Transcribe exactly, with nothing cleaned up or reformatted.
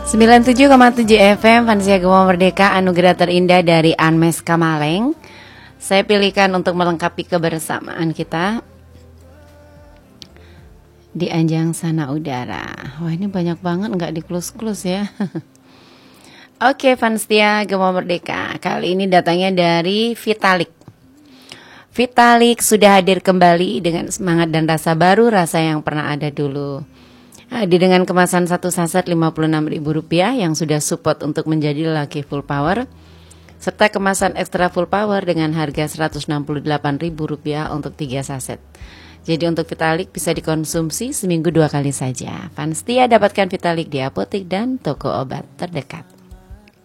sembilan puluh tujuh koma tujuh F M Fansia Gema Merdeka, anugerah terindah dari Anmes Kamaleng. Saya pilihkan untuk melengkapi kebersamaan kita di Anjang Sana Udara. Wah, ini banyak banget, nggak diklus-klus ya. Oke, Fansia Gema Merdeka. Kali ini datangnya dari Vitalik. Vitalik sudah hadir kembali dengan semangat dan rasa baru, rasa yang pernah ada dulu. Hadir dengan kemasan satu saset lima puluh enam ribu rupiah yang sudah support untuk menjadi laki full power, serta kemasan ekstra full power dengan harga seratus enam puluh delapan ribu rupiah untuk tiga saset. Jadi untuk Vitalik bisa dikonsumsi seminggu dua kali saja. Fanstia dapatkan Vitalik di apotek dan toko obat terdekat.